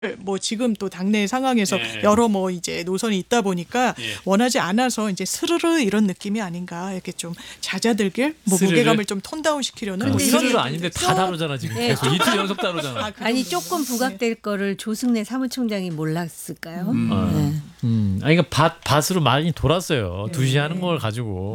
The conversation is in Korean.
뭐 지금 또 당내 상황에서 예. 여러 뭐 이제 노선이 있다 보니까 예. 원하지 않아서 이제 스르르 이런 느낌이 아닌가 이렇게 좀 잦아들길 뭐 스르르? 무게감을 좀 톤다운 시키려는 뭐 이런 스르르 느낌이 아닌데 다 좀- 다루잖아 지금. 네. 계속 이틀 연속 다루잖아. 그 아니 정도. 조금 부각될 거를 조승래 사무총장이 몰랐을까요? 아, 네. 아니 그러니까 밭으로 많이 돌았어요. 2시 하는 걸 가지고.